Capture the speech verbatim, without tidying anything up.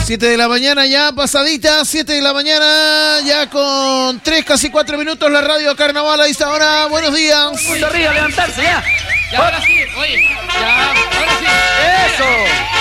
siete de la mañana ya pasadita, siete de la mañana ya con tres, casi cuatro minutos la radio Carnaval a esta hora. Buenos días. Punto arriba, levantarse ya. Ya, ahora sí, oye, ya, ahora sí. Eso.